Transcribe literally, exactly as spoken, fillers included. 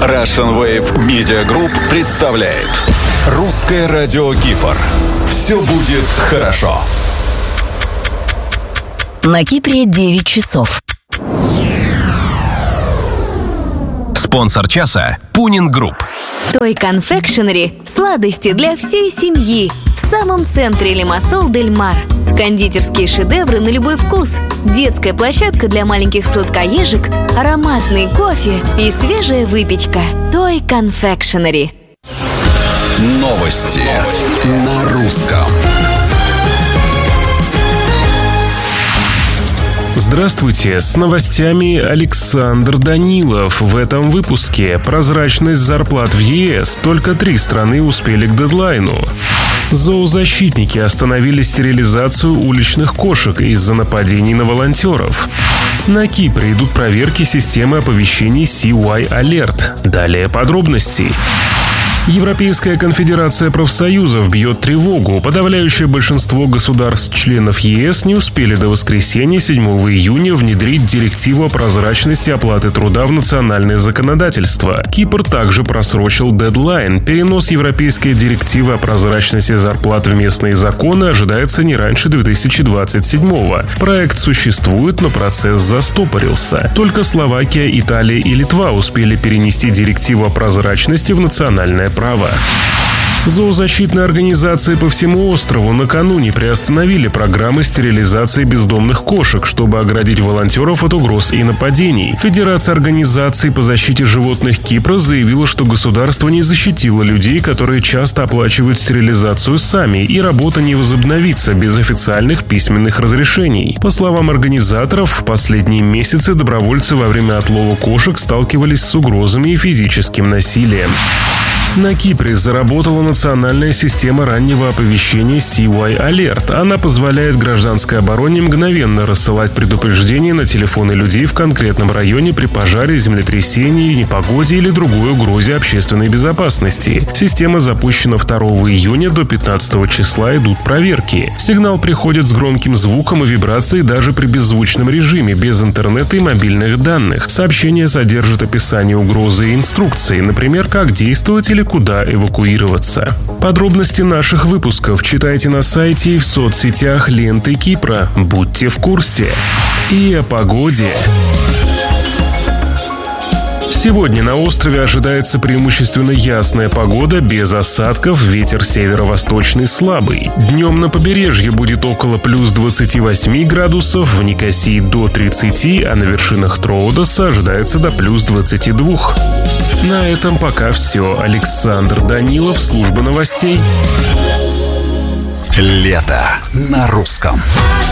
Russian Wave Media Group представляет Русское радио Кипр. Все будет хорошо. На Кипре девять часов. Спонсор часа – Пунин Групп. Той Confectionery – сладости для всей семьи. В самом центре Лимассол Дель Мар. Кондитерские шедевры на любой вкус. Детская площадка для маленьких сладкоежек, ароматный кофе и свежая выпечка. Той Confectionery. Новости на русском. Здравствуйте, с новостями Александр Данилов. В этом выпуске прозрачность зарплат в ЕС. Только три страны успели к дедлайну. Зоозащитники остановили стерилизацию уличных кошек из-за нападений на волонтеров. На Кипре идут проверки системы оповещений си уай Alert. Далее подробности. Европейская конфедерация профсоюзов бьет тревогу. Подавляющее большинство государств-членов ЕС не успели до воскресенья, седьмого июня, внедрить директиву о прозрачности оплаты труда в национальное законодательство. Кипр также просрочил дедлайн. Перенос европейской директивы о прозрачности зарплат в местные законы ожидается не раньше две тысячи двадцать седьмого. Проект существует, но процесс застопорился. Только Словакия, Италия и Литва успели перенести директиву о прозрачности в национальное право. Зоозащитные организации по всему острову накануне приостановили программы стерилизации бездомных кошек, чтобы оградить волонтеров от угроз и нападений. Федерация организаций по защите животных Кипра заявила, что государство не защитило людей, которые часто оплачивают стерилизацию сами, и работа не возобновится без официальных письменных разрешений. По словам организаторов, в последние месяцы добровольцы во время отлова кошек сталкивались с угрозами и физическим насилием. На Кипре заработала национальная система раннего оповещения си уай Alert. Она позволяет гражданской обороне мгновенно рассылать предупреждения на телефоны людей в конкретном районе при пожаре, землетрясении, непогоде или другой угрозе общественной безопасности. Система запущена второго июня, до пятнадцатого числа идут проверки. Сигнал приходит с громким звуком и вибрацией даже при беззвучном режиме, без интернета и мобильных данных. Сообщение содержит описание угрозы и инструкции, например, как действовать или куда эвакуироваться. Подробности наших выпусков читайте на сайте и в соцсетях ленты Кипра. Будьте в курсе. И о погоде. Сегодня на острове ожидается преимущественно ясная погода, без осадков, ветер северо-восточный слабый. Днем на побережье будет около плюс двадцати восьми градусов, в Никосии до тридцати, а на вершинах Троодоса ожидается до плюс двадцати двух. На этом пока все. Александр Данилов, служба новостей. Лето на русском.